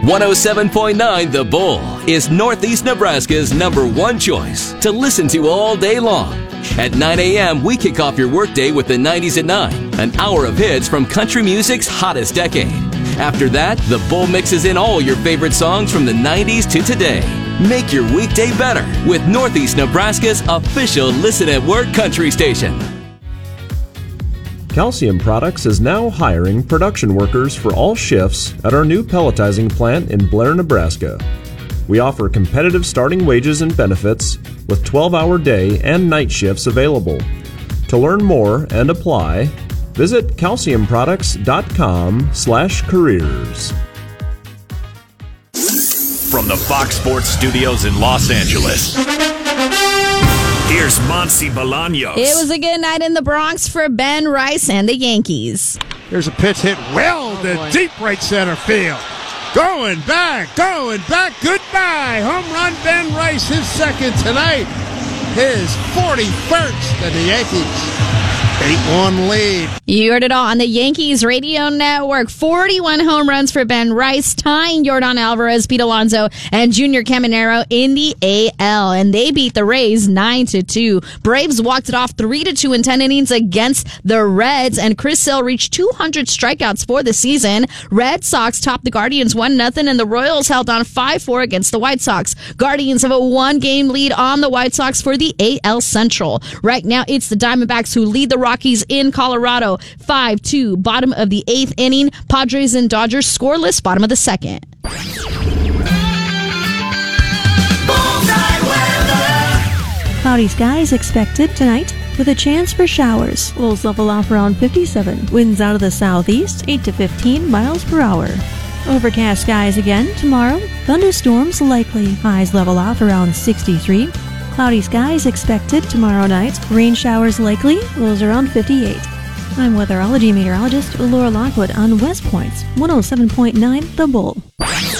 107.9 The Bull is Northeast Nebraska's #1 choice to listen to all day long. At 9 a.m., we kick off your workday with the 90s at 9, an hour of hits from country music's hottest decade. After that, The Bull mixes in all your favorite songs from the 90s to today. Make your weekday better with Northeast Nebraska's official Listen at Work country station. Calcium Products is now hiring production workers for all shifts at our new pelletizing plant in Blair, Nebraska. We offer competitive starting wages and benefits with 12-hour day and night shifts available. To learn more and apply, visit calciumproducts.com/careers. From the Fox Sports Studios in Los Angeles, here's Monty Bolaños. It was a good night in the Bronx for Ben Rice and the Yankees. Here's a pitch hit well to deep right center field. Going back, goodbye. Home run, Ben Rice, his second tonight. His 41st, and the Yankees 8-1 lead. You heard it all on the Yankees radio network. 41 home runs for Ben Rice, tying Yordan Alvarez, Pete Alonso, and Junior Caminero in the AL. And they beat the Rays 9-2. Braves walked it off 3-2 in 10 innings against the Reds. And Chris Sale reached 200 strikeouts for the season. Red Sox topped the Guardians 1-0, and the Royals held on 5-4 against the White Sox. Guardians have a 1-game lead on the White Sox for the AL Central. Right now, it's the Diamondbacks who lead the Rockies in Colorado 5-2. Bottom of the 8th inning. Padres and Dodgers scoreless. Bottom of the 2nd. Cloudy skies expected tonight with a chance for showers. Lows level off around 57. Winds out of the southeast 8 to 15 miles per hour. Overcast skies again tomorrow. Thunderstorms likely. Highs level off around 63. Cloudy skies expected tomorrow night. Rain showers likely. Lows around 58. I'm weatherology meteorologist Laura Lockwood on West Point's 107.9 The Bull.